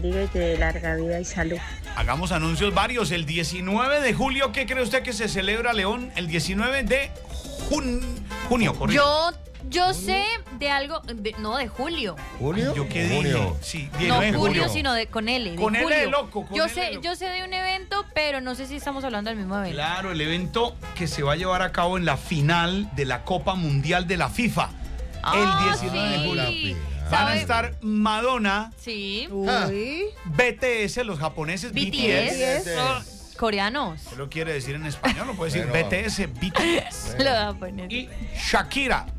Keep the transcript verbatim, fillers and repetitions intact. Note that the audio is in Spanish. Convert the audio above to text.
bendiga y te dé larga vida y salud. Hagamos anuncios varios. El diecinueve de julio, ¿qué cree usted que se celebra, León? El diecinueve de jun- junio, correcto. Yo, yo sé de algo, de- no, de julio. ¿Julio? ¿Yo qué Junio. dije? Sí, No diecinueve de julio, julio. sino de, con L. De Con L julio. de loco, con yo L sé, de loco. yo sé de un evento, pero no sé si estamos hablando del mismo evento. Claro, el evento que se va a llevar a cabo en la final de la Copa Mundial de la FIFA. Ah, el diecinueve de sí. julio. Van a ¿Sabe? estar Madonna, Sí. Ah. Uy. B T S, los japoneses, B B T T S. S. Coreanos. ¿Qué lo quiere decir en español? Lo puede decir Bueno. B T S, B T S. Lo voy a poner. Y Shakira.